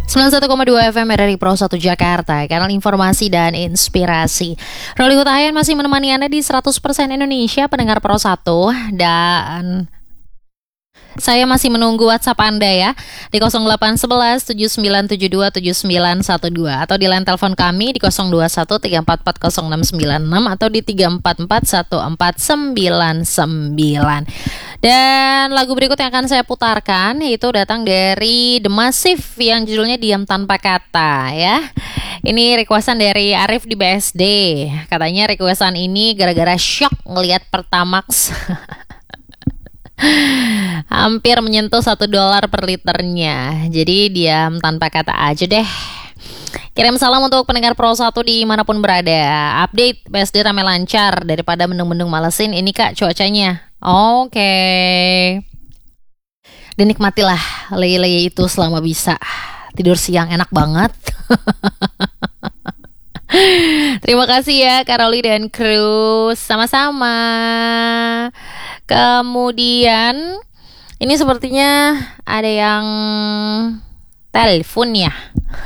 91,2 FM RRI Pro 1 Jakarta, kanal informasi dan inspirasi. Roli Hutahayan masih menemani Anda di 100% Indonesia, pendengar Pro 1. Dan saya masih menunggu WhatsApp Anda ya, di 0811 7972 7912, atau di line telepon kami di 021 344 0696 atau di 344 1499. Dan lagu berikut yang akan saya putarkan itu datang dari The Massive yang judulnya Diam Tanpa Kata ya. Ini requestan dari Arif di BSD. Katanya requestan ini gara-gara shock ngelihat Pertamax hampir menyentuh $1 per liternya. Jadi diam tanpa kata aja deh. Kirim salam untuk pendengar Pro 1 dimanapun berada. Update BSD rame lancar daripada mendung-mendung malesin. Ini Kak cuacanya. Oke. Dinikmatilah leye-leye itu selama bisa. Tidur siang enak banget. Terima kasih ya Karoli dan kru. Sama-sama. Kemudian ini sepertinya ada yang telepon ya.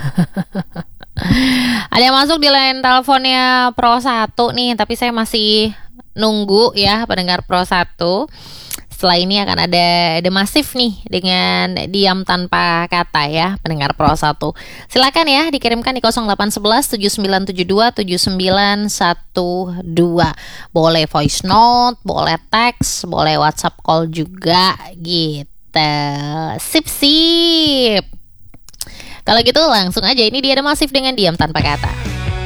Ada yang masuk di line teleponnya Pro 1 nih, tapi saya masih nunggu ya pendengar Pro 1. Setelah ini akan ada The Massive nih dengan Diam Tanpa Kata ya pendengar Pro 1. Silakan ya dikirimkan di 0811 7972 7912. Boleh voice note, boleh teks, boleh WhatsApp call juga gitu. Sip. Kalau gitu langsung aja, ini dia The Massive dengan Diam Tanpa Kata.